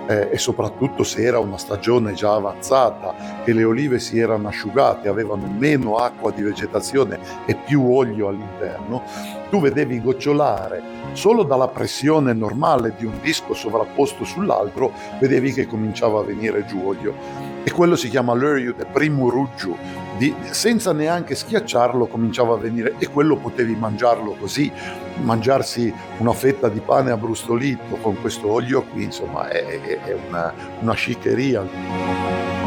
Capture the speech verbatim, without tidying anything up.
eh, e soprattutto se era una stagione già avanzata, che le olive si erano asciugate, avevano meno acqua di vegetazione e più olio all'interno, tu vedevi gocciolare solo dalla pressione normale di un disco sovrapposto sull'altro, vedevi che cominciava a venire giù olio. E quello si chiama l'Öljy, primo ruggio, di, senza neanche schiacciarlo cominciava a venire, e quello potevi mangiarlo così, mangiarsi una fetta di pane abbrustolito con questo olio qui, insomma è, è una, una sciccheria.